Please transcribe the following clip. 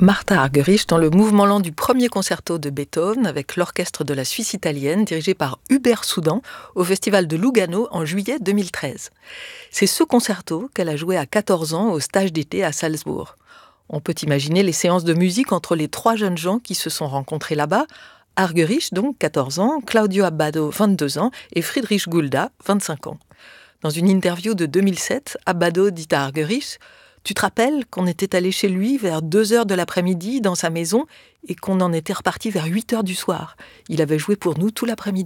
Martha Argerich dans le mouvement lent du premier concerto de Beethoven avec l'orchestre de la Suisse italienne dirigé par Hubert Soudan au festival de Lugano en juillet 2013. C'est ce concerto qu'elle a joué à 14 ans au stage d'été à Salzbourg. On peut imaginer les séances de musique entre les trois jeunes gens qui se sont rencontrés là-bas. Argerich, donc 14 ans, Claudio Abbado, 22 ans et Friedrich Gulda, 25 ans. Dans une interview de 2007, Abbado dit à Argerich « Tu te rappelles qu'on était allé chez lui vers 2h de l'après-midi dans sa maison et qu'on en était reparti vers 8h du soir. Il avait joué pour nous tout l'après-midi. »